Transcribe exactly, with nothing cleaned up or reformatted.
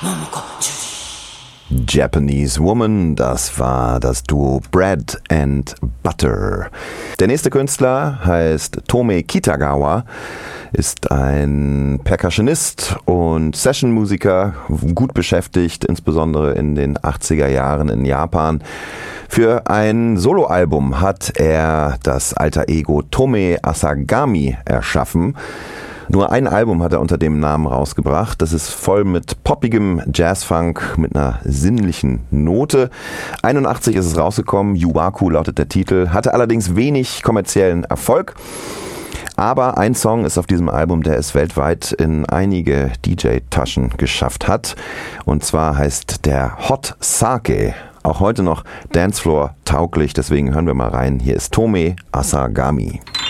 Japanese Woman, das war das Duo Bread and Butter. Der nächste Künstler heißt Tome Kitagawa, ist ein Percussionist und Sessionmusiker, gut beschäftigt, insbesondere in den achtziger Jahren in Japan. Für ein Soloalbum hat er das Alter Ego Tome Asagami erschaffen. Nur ein Album hat er unter dem Namen rausgebracht. Das ist voll mit poppigem Jazzfunk, mit einer sinnlichen Note. einundachtzig ist es rausgekommen, Yuwaku lautet der Titel, hatte allerdings wenig kommerziellen Erfolg. Aber ein Song ist auf diesem Album, der es weltweit in einige D J-Taschen geschafft hat. Und zwar heißt der Hot Sake. Auch heute noch Dancefloor tauglich, deswegen hören wir mal rein. Hier ist Tome Asagami.